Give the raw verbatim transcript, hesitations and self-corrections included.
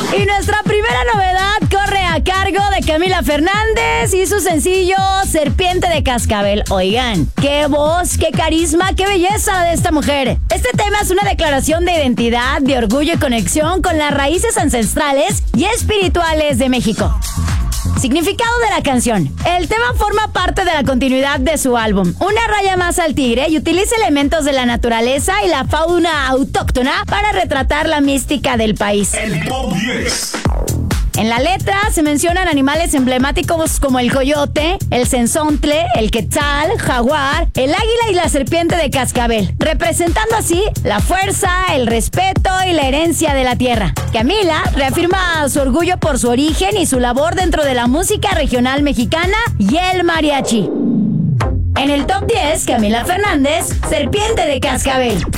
Y nuestra primera novedad corre a cargo de Camila Fernández y su sencillo Serpiente de Cascabel. Oigan, qué voz, qué carisma, qué belleza de esta mujer. Este tema es una declaración de identidad, de orgullo y conexión con las raíces ancestrales y espirituales de México. Significado de la canción. El tema forma parte de la continuidad de su álbum, Una raya más al tigre, y utiliza elementos de la naturaleza y la fauna autóctona para retratar la mística del país. El Top diez. En la letra se mencionan animales emblemáticos como el coyote, el cenzontle, el quetzal, jaguar, el águila y la serpiente de cascabel, representando así la fuerza, el respeto y la herencia de la tierra. Camila reafirma su orgullo por su origen y su labor dentro de la música regional mexicana y el mariachi. En el Top diez, Camila Fernández, Serpiente de Cascabel.